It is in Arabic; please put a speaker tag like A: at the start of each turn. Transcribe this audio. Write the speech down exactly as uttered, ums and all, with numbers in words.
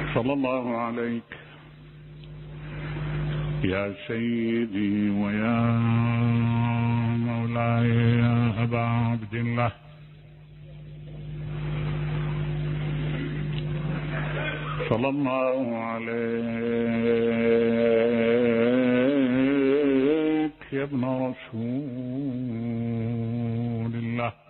A: صلى الله عليك يا سيدي ويا مولاي يا أبا عبد الله. صلى الله عليك يا ابن رسول الله.